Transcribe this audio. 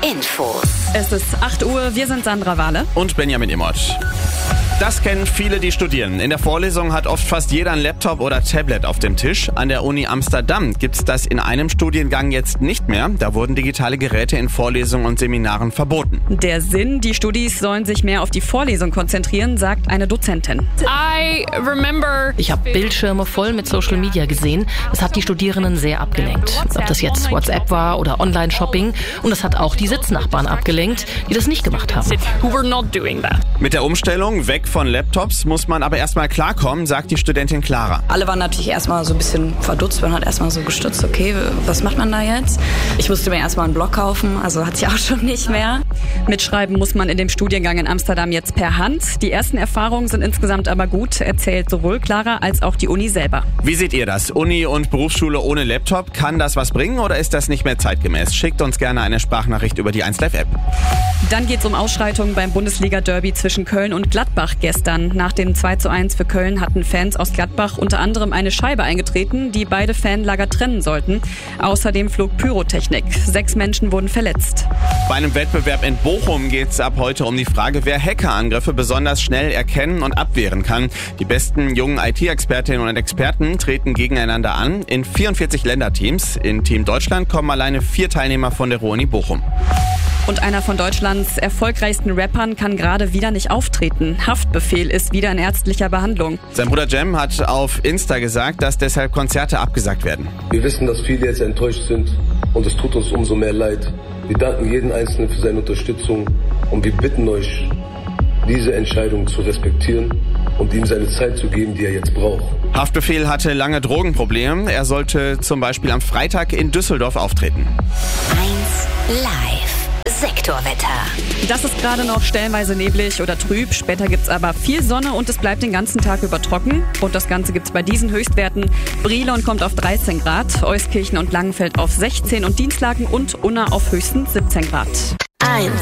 Infos. Es ist 8 Uhr, wir sind Sandra Wahle und Benjamin Immert. Das kennen viele, die studieren. In der Vorlesung hat oft fast jeder ein Laptop oder Tablet auf dem Tisch. An der Uni Amsterdam gibt's das in einem Studiengang jetzt nicht mehr. Da wurden digitale Geräte in Vorlesungen und Seminaren verboten. Der Sinn, die Studis sollen sich mehr auf die Vorlesung konzentrieren, sagt eine Dozentin. Ich habe Bildschirme voll mit Social Media gesehen. Das hat die Studierenden sehr abgelenkt. Ob das jetzt WhatsApp war oder Online-Shopping. Und das hat auch die Sitznachbarn abgelenkt, die das nicht gemacht haben. Mit der Umstellung weg von Laptops muss man aber erstmal klarkommen, sagt die Studentin Clara. Alle waren natürlich erstmal so ein bisschen verdutzt, man hat erstmal so gestutzt, okay, was macht man da jetzt? Ich musste mir erstmal einen Block kaufen, also hatte ich auch schon nicht mehr. Mitschreiben muss man in dem Studiengang in Amsterdam jetzt per Hand. Die ersten Erfahrungen sind insgesamt aber gut, erzählt sowohl Clara als auch die Uni selber. Wie seht ihr das? Uni und Berufsschule ohne Laptop, kann das was bringen oder ist das nicht mehr zeitgemäß? Schickt uns gerne eine Sprachnachricht über die 1Live-App. Dann geht's um Ausschreitungen beim Bundesliga-Derby zwischen Köln und Gladbach gestern. Nach dem 2:1 für Köln hatten Fans aus Gladbach unter anderem eine Scheibe eingetreten, die beide Fanlager trennen sollten. Außerdem flog Pyrotechnik. 6 Menschen wurden verletzt. Bei einem Wettbewerb in Bochum geht's ab heute um die Frage, wer Hackerangriffe besonders schnell erkennen und abwehren kann. Die besten jungen IT-Expertinnen und Experten treten gegeneinander an in 44 Länderteams. In Team Deutschland kommen alleine 4 Teilnehmer von der Ruhr-Uni Bochum. Und einer von Deutschlands erfolgreichsten Rappern kann gerade wieder nicht auftreten. Haftbefehl ist wieder in ärztlicher Behandlung. Sein Bruder Jem hat auf Insta gesagt, dass deshalb Konzerte abgesagt werden. Wir wissen, dass viele jetzt enttäuscht sind und es tut uns umso mehr leid. Wir danken jedem Einzelnen für seine Unterstützung und wir bitten euch, diese Entscheidung zu respektieren und ihm seine Zeit zu geben, die er jetzt braucht. Haftbefehl hatte lange Drogenprobleme. Er sollte zum Beispiel am Freitag in Düsseldorf auftreten. 1Live. Sektorwetter. Das ist gerade noch stellenweise neblig oder trüb. Später gibt's aber viel Sonne und es bleibt den ganzen Tag über trocken. Und das Ganze gibt's bei diesen Höchstwerten. Brilon kommt auf 13 Grad, Euskirchen und Langenfeld auf 16 und Dinslaken und Unna auf höchstens 17 Grad. 1